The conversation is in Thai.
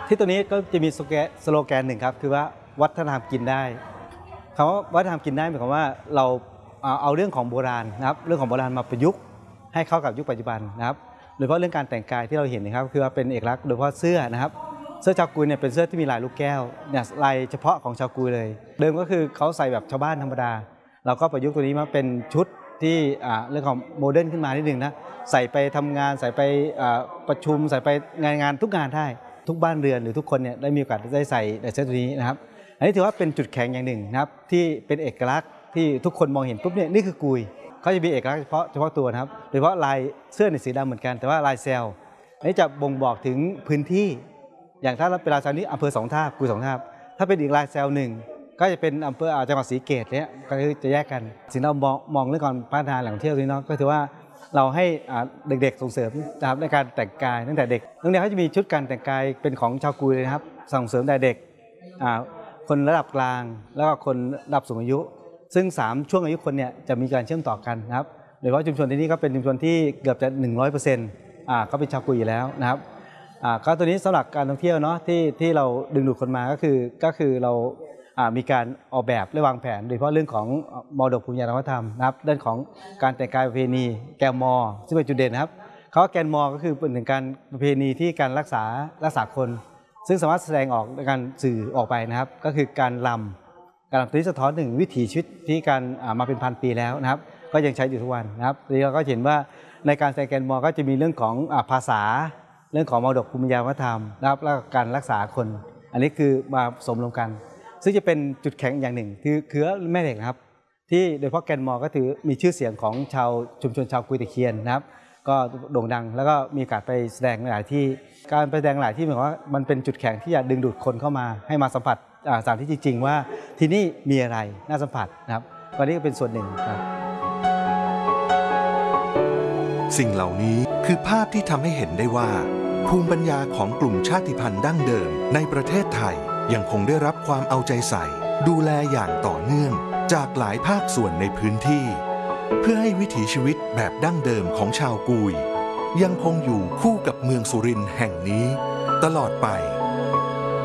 ที่ตัวนี้ก็จะมีสโลแกนหนึ่งครับคือว่าวัฒนธรรมกินได้คำว่าวัฒนธรรมกินได้หมายความว่าเราเอาเรื่องของโบราณนะครับเรื่องของโบราณมาประยุกต์ให้เข้ากับยุคปัจจุบันนะครับโดยเฉพาะเรื่องการแต่งกายที่เราเห็นนะครับคือว่าเป็นเอกลักษณ์โดยเฉพาะเสื้อนะครับเสื้อชาวกุยเนี่ยเป็นเสื้อที่มีลายลูกแก้วเนี่ยลายเฉพาะของชาวกุยเลยเดิมก็คือเขาใส่แบบชาวบ้านธรรมดาเราก็ประยุกต์ตัวนี้มาเป็นชุดที่เรื่องของโมเดิร์นขึ้นมานิดนึงนะใส่ไปทำงานใส่ไปประชุมใส่ไปงานทุกงานได้ทุกบ้านเรือนหรือทุกคนเนี่ยได้มีโอกาสได้ใส่เสื้อตัวนี้นะครับอันนี้ถือว่าเป็นจุดแข็งอย่างหนึ่งนะครับที่เป็นเอกลักษณ์ที่ทุกคนมองเห็นปุ๊บเนี่ยนี่คือกุยเขาจะมีเอกลักษณ์เฉพาะตัวนะครับโดยเฉพาะลายเสื้อในสีดำเหมือนกันแต่ว่าลายเซลล์อันนี้จะบ่งบอกถึงพื้นที่อย่างถ้าเราเป็นลายเซลล์นี้อำเภอสองท่ากุยสองท่าถ้าเป็นอีกลายเซลล์หนึ่งก็จะเป็นอำเภอจังหวัดศรีเกตเนี่ยก็จะแยกกันสิ่งเรามองเรื่องการพัฒนาแหล่งท่องเที่ยวนี้เนาะก็ถือว่าเราให้เด็กๆส่งเสริมนะครับในการแต่งกายตั้งแต่เด็กโรงเรียนเขาจะมีชุดการแต่งกายเป็นของชาวกุยเลยนะครับส่งเสริมแต่เด็กคนระดับกลางแล้วก็คนระดับสูงอายุซึ่ง3ช่วงอายุคนเนี่ยจะมีการเชื่อมต่อกันนะครับโดยเฉพาะชุมชนที่นี่ก็เป็นชุมชนที่เกือบจะ 100%ก็เป็นชาวกุยอยู่แล้วนะครับก็ตัวนี้สำหรับการท่องเที่ยวเนาะที่เราดึงดูดคนมาก็คือเรามีการออกแบบและวางแผนโดยเฉพาะเรื่องของมรดกภูมิปัญญาวัฒนธรรมนะครับเรื่องของการแต่งกายประเพณีแกมมอซึ่งเป็นจุดเด่นนะครับเขาแกนมอก็คือเป็นถึงการประเพณีที่การรักษาคนซึ่งสามารถแสดงออกในการสื่อออกไปนะครับก็คือการลำตัวนี้สะท้อนถึงวิถีชีวิตที่การมาเป็นพันปีแล้วนะครับก็ยังใช้อยู่ทุกวันนะครับทีนี้เราก็เห็นว่าในการแสดงแกนมอก็จะมีเรื่องของภาษาเรื่องของมรดกภูมิปัญญาวัฒนธรรมนะครับและการรักษาคนอันนี้คือมาผสมรวมกันซึ่งจะเป็นจุดแข็งอย่างหนึ่งคือแม่เหล็กครับที่โดยเฉพาะแกนมอก็ถือมีชื่อเสียงของชาวชุมชนชาวกุยตะเคียนนะครับก็โด่งดังแล้วก็มีโอกาสไปแสดงหลายที่การไปแสดงหลายที่หมายความว่ามันเป็นจุดแข็งที่จะดึงดูดคนเข้ามาให้มาสัมผัสสถานที่จริงๆว่าที่นี่มีอะไรน่าสัมผัสนะครับวันนี้ก็เป็นส่วนหนึ่งครับสิ่งเหล่านี้คือภาพที่ทำให้เห็นได้ว่าภูมิปัญญาของกลุ่มชาติพันธุ์ดั้งเดิมในประเทศไทยยังคงได้รับความเอาใจใส่ดูแลอย่างต่อเนื่องจากหลายภาคส่วนในพื้นที่เพื่อให้วิถีชีวิตแบบดั้งเดิมของชาวกุยยังคงอยู่คู่กับเมืองสุรินทร์แห่งนี้ตลอดไป